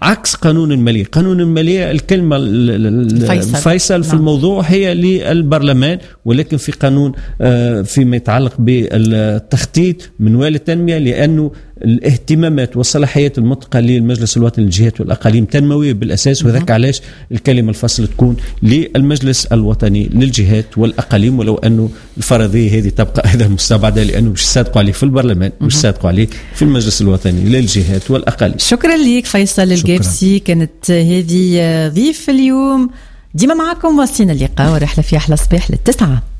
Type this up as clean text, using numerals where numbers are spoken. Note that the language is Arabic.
عكس قانون المالية. قانون المالية الكلمة الفيصل في الموضوع هي للبرلمان، ولكن في قانون فيما يتعلق بالتخطيط منوال التنمية، لأنه الاهتمامات والصلاحيات المطلقة للمجلس الوطني للجهات والأقاليم تنموية بالأساس، وذلك علاش الكلمة الفصل تكون للمجلس الوطني للجهات والأقاليم، ولو أنه الفرضية هذه تبقى أيضا مستبعدة، لأنه مش صادقوا عليه في البرلمان، مش صادقوا عليه في المجلس الوطني للجهات والأقاليم. شكرا لك فيصل القابسي، كانت هذه ضيف اليوم. ديما معكم، وصلنا اللقاء ورحلة في أحلى صباح للتسعة.